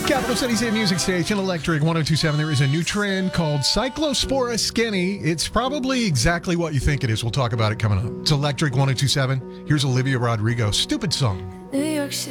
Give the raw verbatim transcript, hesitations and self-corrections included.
Capital City's hit music station, Electric one oh two point seven. There is a new trend called Cyclospora Skinny. It's probably exactly what you think it is. We'll talk about it coming up. It's Electric one oh two point seven. Here's Olivia Rodrigo. Stupid song. New York City.